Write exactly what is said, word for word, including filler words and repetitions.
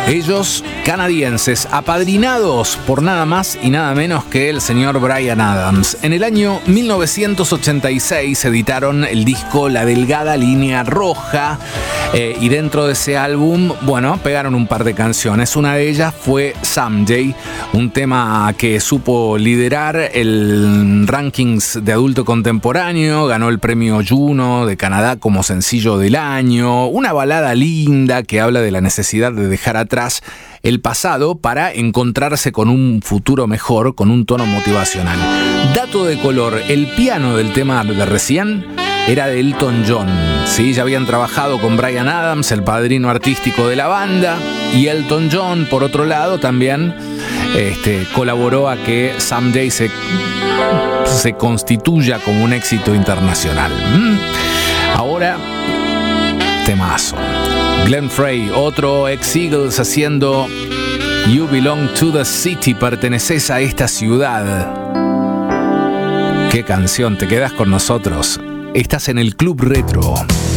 Ellos, canadienses, apadrinados por nada más y nada menos que el señor Bryan Adams. En el año mil novecientos ochenta y seis editaron el disco La Delgada Línea Roja, eh, y dentro de ese álbum, bueno, pegaron un par de canciones. Una de ellas fue Someday, un tema que supo liderar el rankings de adulto contemporáneo, ganó el premio Juno de Canadá como sencillo del año, una balada linda que habla de la necesidad de dejar atrás el pasado para encontrarse con un futuro mejor, con un tono motivacional. Dato de color, el piano del tema de recién era de Elton John, ¿sí? Ya habían trabajado con Bryan Adams, el padrino artístico de la banda, y Elton John, por otro lado, también este, colaboró a que Someday se, se constituya como un éxito internacional. ¿Mm? Ahora, temazo. Glenn Frey, otro ex-Eagles, haciendo You Belong to the City, perteneces a esta ciudad. Qué canción, te quedas con nosotros. Estás en el Club Retro.